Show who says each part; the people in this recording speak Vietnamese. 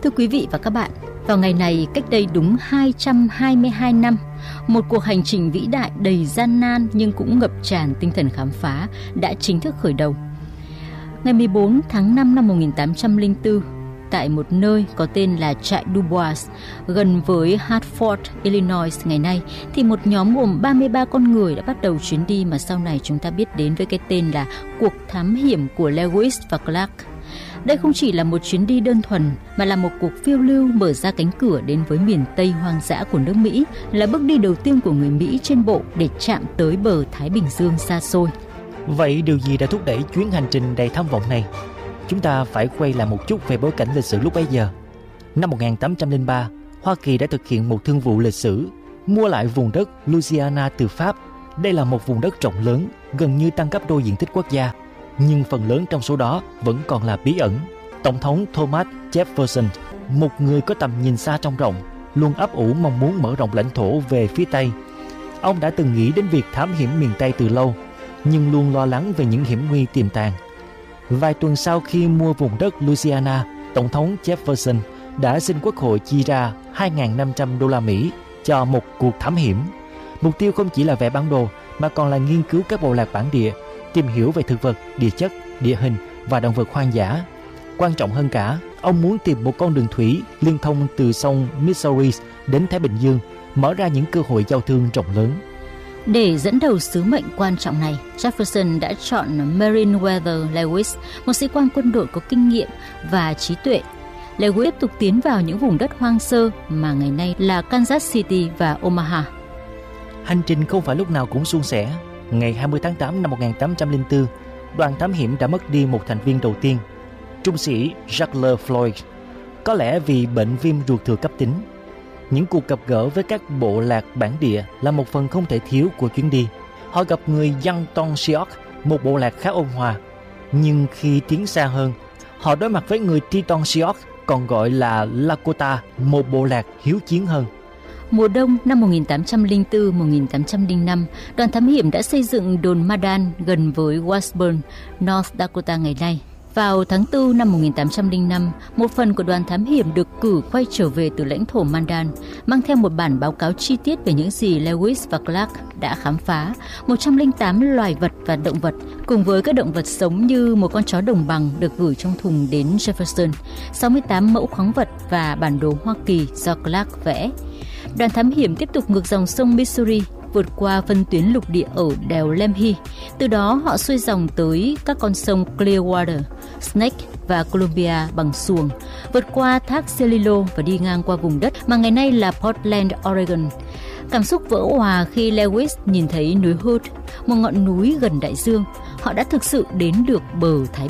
Speaker 1: Thưa quý vị và các bạn, vào ngày này cách đây đúng 222 năm, một cuộc hành trình vĩ đại đầy gian nan nhưng cũng ngập tràn tinh thần khám phá đã chính thức khởi đầu. Ngày 14 tháng 5 năm 1804, tại một nơi có tên là trại Dubois, gần với Hartford, Illinois ngày nay, thì một nhóm gồm 33 con người đã bắt đầu chuyến đi mà sau này chúng ta biết đến với cái tên là cuộc thám hiểm của Lewis và Clark. Đây không chỉ là một chuyến đi đơn thuần mà là một cuộc phiêu lưu mở ra cánh cửa đến với miền Tây hoang dã của nước Mỹ, là bước đi đầu tiên của người Mỹ trên bộ để chạm tới bờ Thái Bình Dương xa xôi.
Speaker 2: Vậy điều gì đã thúc đẩy chuyến hành trình đầy tham vọng này? Chúng ta phải quay lại một chút về bối cảnh lịch sử lúc bấy giờ. Năm 1803, Hoa Kỳ đã thực hiện một thương vụ lịch sử, mua lại vùng đất Louisiana từ Pháp. Đây là một vùng đất rộng lớn, gần như tăng gấp đôi diện tích quốc gia. Nhưng phần lớn trong số đó vẫn còn là bí ẩn. Tổng thống Thomas Jefferson, một người có tầm nhìn xa trông rộng, luôn ấp ủ mong muốn mở rộng lãnh thổ về phía Tây. Ông đã từng nghĩ đến việc thám hiểm miền Tây từ lâu, nhưng luôn lo lắng về những hiểm nguy tiềm tàng. Vài tuần sau khi mua vùng đất Louisiana, Tổng thống Jefferson đã xin Quốc hội chi ra 2.500 đô la Mỹ cho một cuộc thám hiểm. Mục tiêu không chỉ là vẽ bản đồ mà còn là nghiên cứu các bộ lạc bản địa, tìm hiểu về thực vật, địa chất, địa hình và động vật hoang dã. Quan trọng hơn cả, ông muốn tìm một con đường thủy liên thông từ sông Missouri đến Thái Bình Dương, mở ra những cơ hội giao thương rộng lớn.
Speaker 1: Để dẫn đầu sứ mệnh quan trọng này, Jefferson đã chọn Meriwether Lewis, một sĩ quan quân đội có kinh nghiệm và trí tuệ. Lewis tiếp tục tiến vào những vùng đất hoang sơ mà ngày nay là Kansas City và Omaha.
Speaker 2: Hành trình không phải lúc nào cũng suôn sẻ. Ngày 20 tháng 8 năm 1804, đoàn thám hiểm đã mất đi một thành viên đầu tiên, trung sĩ Jacques Floyd, có lẽ vì bệnh viêm ruột thừa cấp tính. Những cuộc gặp gỡ với các bộ lạc bản địa là một phần không thể thiếu của chuyến đi. Họ gặp người Yankton Sioux, một bộ lạc khá ôn hòa. Nhưng khi tiến xa hơn, họ đối mặt với người Teton Sioux, còn gọi là Lakota, một bộ lạc hiếu chiến hơn.
Speaker 1: Mùa đông năm 1804-1805, đoàn thám hiểm đã xây dựng đồn Madan gần với Washburn, North Dakota ngày nay. Vào tháng 4 năm 1805, một phần của đoàn thám hiểm được cử quay trở về từ lãnh thổ Mandan, mang theo một bản báo cáo chi tiết về những gì Lewis và Clark đã khám phá, 108 loài vật và động vật, cùng với các động vật sống như một con chó đồng bằng được gửi trong thùng đến Jefferson, 68 mẫu khoáng vật và bản đồ Hoa Kỳ do Clark vẽ. Đoàn thám hiểm tiếp tục ngược dòng sông Missouri, vượt qua phân tuyến lục địa ở đèo Lemhi. Từ đó họ xuôi dòng tới các con sông Clearwater, Snake và Columbia bằng xuồng, vượt qua thác Celilo và đi ngang qua vùng đất mà ngày nay là Portland, Oregon. Cảm xúc vỡ òa khi Lewis nhìn thấy núi Hood, một ngọn núi gần đại dương. Họ đã thực sự đến được bờ Thái